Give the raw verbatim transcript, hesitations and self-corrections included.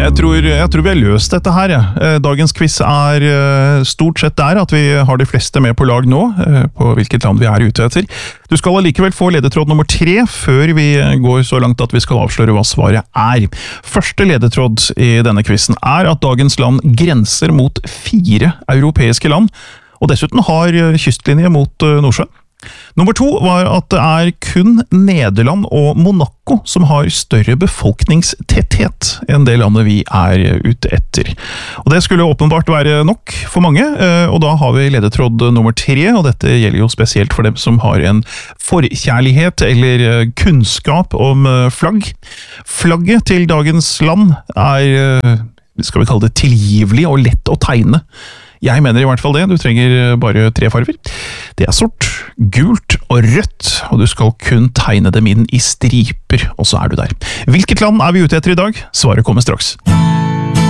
Jeg tror, jeg tror vi har løst dette her. Ja. Dagens quiz er stort sett der at vi har de fleste med på lag nå, på hvilket land vi er ute etter. Du skal allikevel få ledetråd nummer tre, før vi går så langt at vi skal avsløre hva svaret er. Første ledetråd i denne quizen er at dagens land grenser mot fire europeiske land, og dessuten har kystlinje mot Nordsjøen. Nummer to var at det er kun Nederland og Monaco som har større befolkningstetthet enn det landet vi er ute etter. Og det skulle åpenbart være nok for mange, og da har vi ledetråd nummer tre, og dette gjelder jo spesielt for dem som har en forkjærlighet eller kunnskap om flagg. Flagget til dagens land er, skal vi kalle det, tilgivelig og lett å tegne. Jeg mener i hvert fall det, du trenger bare tre farver. Det er sort, gult og rødt, og du skal kun tegne dem inn i striper, og så er du der. Hvilket land er vi ute etter i dag? Svaret kommer straks.